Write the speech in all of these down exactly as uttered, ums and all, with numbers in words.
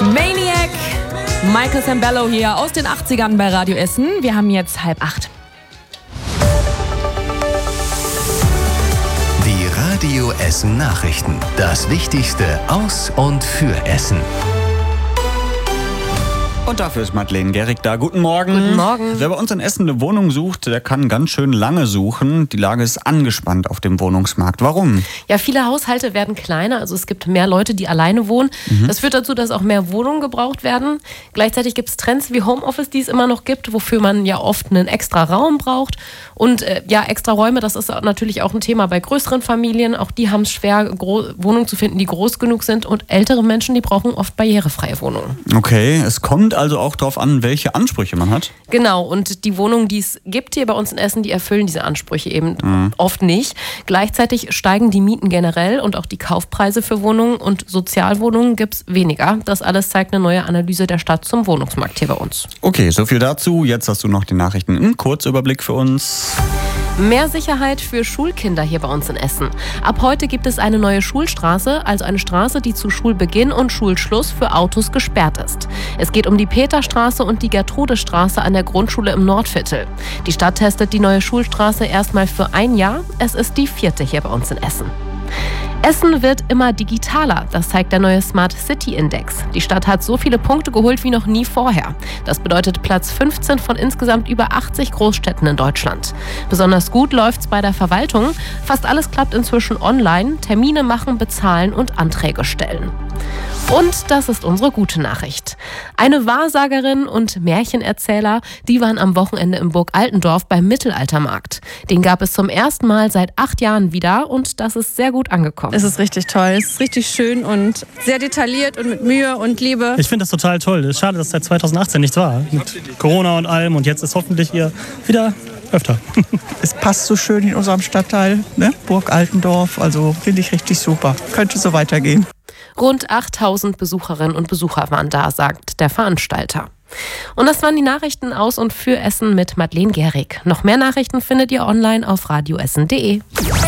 Maniac, Michael Sambello hier aus den achtzigern bei Radio Essen. Wir haben jetzt halb acht. Die Radio Essen Nachrichten. Das Wichtigste aus und für Essen. Und dafür ist Madeleine Gehrig da. Guten Morgen. Guten Morgen. Wer bei uns in Essen eine Wohnung sucht, der kann ganz schön lange suchen. Die Lage ist angespannt auf dem Wohnungsmarkt. Warum? Ja, viele Haushalte werden kleiner, also es gibt mehr Leute, die alleine wohnen. Mhm. Das führt dazu, dass auch mehr Wohnungen gebraucht werden. Gleichzeitig gibt es Trends wie Homeoffice, die es immer noch gibt, wofür man ja oft einen extra Raum braucht. Und äh, ja, extra Räume, das ist natürlich auch ein Thema bei größeren Familien. Auch die haben es schwer, Gro- Wohnungen zu finden, die groß genug sind. Und ältere Menschen, die brauchen oft barrierefreie Wohnungen. Okay, es kommt also auch darauf an, welche Ansprüche man hat. Genau, und die Wohnungen, die es gibt hier bei uns in Essen, die erfüllen diese Ansprüche eben mhm. oft nicht. Gleichzeitig steigen die Mieten generell und auch die Kaufpreise für Wohnungen und Sozialwohnungen gibt es weniger. Das alles zeigt eine neue Analyse der Stadt zum Wohnungsmarkt hier bei uns. Okay, so viel dazu. Jetzt hast du noch die Nachrichten im Kurzüberblick für uns. Mehr Sicherheit für Schulkinder hier bei uns in Essen. Ab heute gibt es eine neue Schulstraße, also eine Straße, die zu Schulbeginn und Schulschluss für Autos gesperrt ist. Es geht um die Peterstraße und die Gertrudestraße an der Grundschule im Nordviertel. Die Stadt testet die neue Schulstraße erstmal für ein Jahr. Es ist die vierte hier bei uns in Essen. Essen wird immer digitaler, das zeigt der neue Smart City Index. Die Stadt hat so viele Punkte geholt wie noch nie vorher. Das bedeutet Platz fünfzehn von insgesamt über achtzig Großstädten in Deutschland. Besonders gut läuft's bei der Verwaltung. Fast alles klappt inzwischen online. Termine machen, bezahlen und Anträge stellen. Und das ist unsere gute Nachricht. Eine Wahrsagerin und Märchenerzähler, die waren am Wochenende in Burg Altendorf beim Mittelaltermarkt. Den gab es zum ersten Mal seit acht Jahren wieder und das ist sehr gut angekommen. Es ist richtig toll, es ist richtig schön und sehr detailliert und mit Mühe und Liebe. Ich finde das total toll. Es ist schade, dass es seit zweitausendachtzehn nichts war. Mit Corona und allem und jetzt ist hoffentlich hier wieder öfter. Es passt so schön in unserem Stadtteil, ne? Burg Altendorf, also finde ich richtig super. Könnte so weitergehen. Rund achttausend Besucherinnen und Besucher waren da, sagt der Veranstalter. Und das waren die Nachrichten aus und für Essen mit Madeleine Gehrig. Noch mehr Nachrichten findet ihr online auf radioessen punkt de.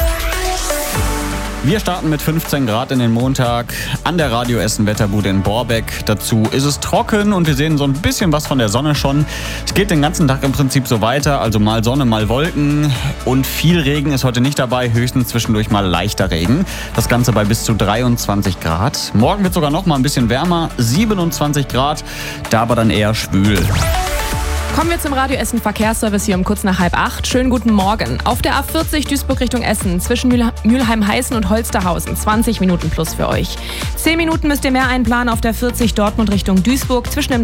Wir starten mit fünfzehn Grad in den Montag an der Radio Essen Wetterbude in Borbeck. Dazu ist es trocken und wir sehen so ein bisschen was von der Sonne schon. Es geht den ganzen Tag im Prinzip so weiter, also mal Sonne, mal Wolken und viel Regen ist heute nicht dabei, höchstens zwischendurch mal leichter Regen. Das Ganze bei bis zu dreiundzwanzig Grad. Morgen wird sogar noch mal ein bisschen wärmer, siebenundzwanzig Grad, da aber dann eher schwül. Kommen wir zum Radio Essen Verkehrsservice hier um kurz nach halb acht. Schönen guten Morgen. Auf der A vierzig Duisburg Richtung Essen zwischen Mülheim-Heißen und Holsterhausen. zwanzig Minuten plus für euch. zehn Minuten müsst ihr mehr einplanen auf der vierzig Dortmund Richtung Duisburg zwischen dem